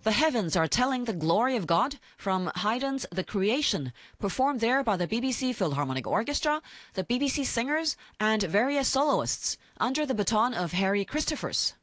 The Heavens Are Telling the Glory of God from Haydn's The Creation, performed there by the BBC Philharmonic Orchestra, the BBC Singers and various soloists, under the baton of Harry Christophers.